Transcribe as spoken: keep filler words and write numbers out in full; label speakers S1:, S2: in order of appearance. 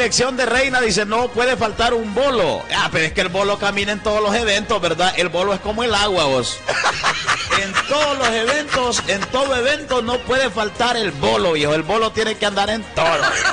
S1: elección de reina, dice, no puede faltar un bolo. Ah, pero es que el bolo camina en todos los eventos, ¿verdad? El bolo es como el agua, vos. En todos los eventos, en todo evento no puede faltar el bolo, viejo. El bolo tiene que andar en todo.